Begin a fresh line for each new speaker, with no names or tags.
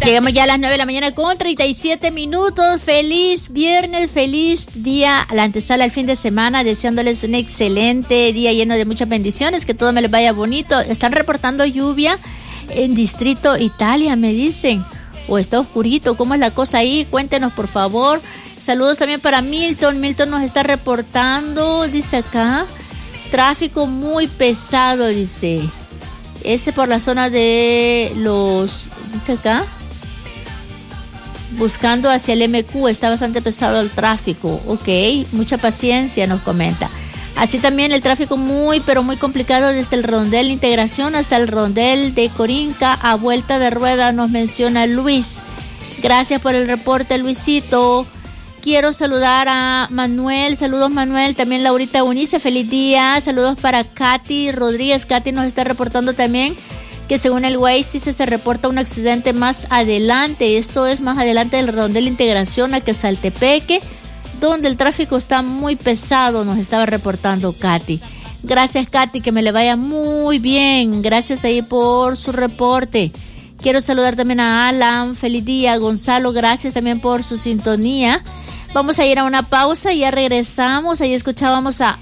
Llegamos ya a las 9 de la mañana con 37 minutos. Feliz viernes, feliz día, a la antesala al fin de semana, deseándoles un excelente día lleno de muchas bendiciones, que todo me les vaya bonito. Están reportando lluvia en Distrito Italia, me dicen, o está oscurito, ¿cómo es la cosa ahí? Cuéntenos, por favor. Saludos también para Milton. Milton nos está reportando, dice acá, tráfico muy pesado, dice. Ese por la zona de los, dice acá, buscando hacia el MQ, está bastante pesado el tráfico. Ok, mucha paciencia, nos comenta. Así también el tráfico muy, pero muy complicado desde el Rondel Integración hasta el Rondel de Corinca a vuelta de rueda, nos menciona Luis. Gracias por el reporte, Luisito. Quiero saludar a Manuel. Saludos, Manuel. También Laurita Unice, feliz día. Saludos para Katy Rodríguez. Katy nos está reportando también que según el Waze dice se reporta un accidente más adelante. Esto es más adelante del Rondel Integración a Quesaltepeque, donde el tráfico está muy pesado, nos estaba reportando Katy. Gracias, Katy, que me le vaya muy bien. Gracias ahí por su reporte. Quiero saludar también a Alan, feliz día. Gonzalo, gracias también por su sintonía. Vamos a ir a una pausa y ya regresamos. Ahí escuchábamos a